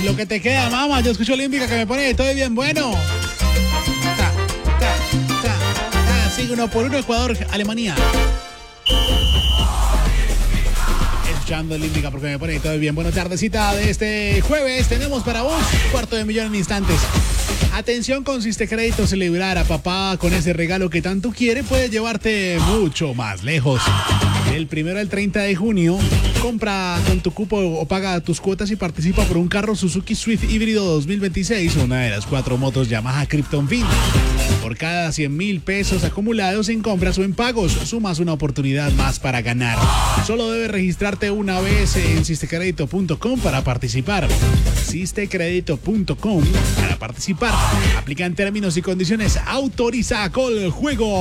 Lo que te queda, mamá. Yo escucho Olímpica que me pone de todo bien bueno. Sigue 1-1, Ecuador, Alemania. Escuchando Olímpica porque me pone de todo bien. Buena tardecita de este jueves. Tenemos para vos $250,000 en instantes. Atención, con Siste Crédito, celebrar a papá con ese regalo que tanto quiere puede llevarte mucho más lejos. Del 1 al 30 de junio, compra con tu cupo o paga tus cuotas y participa por un carro Suzuki Swift híbrido 2026, una de las 4 motos Yamaha Krypton Fin. Por cada 100,000 pesos acumulados en compras o en pagos, sumas una oportunidad más para ganar. Solo debes registrarte una vez en sistecredito.com para participar. Sistecredito.com para participar. Aplican términos y condiciones. Autoriza Coljuegos.